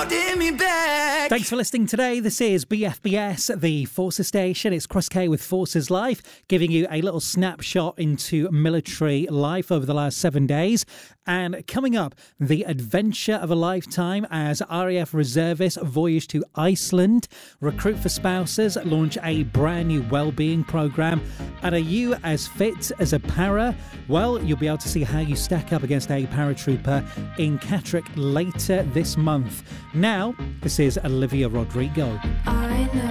holding me back. Thanks for listening today. This is BFBS, the Forces Station. It's Chris K with Forces Life, giving you a little snapshot into military life over the last 7 days. And coming up, the adventure of a lifetime as RAF reservists voyage to Iceland, recruit for spouses, launch a brand new wellbeing program. And are you as fit as a para? Well, you'll be able to see how you stack up against a paratrooper in Catterick later this month. Now, this is Olivia Rodrigo. I know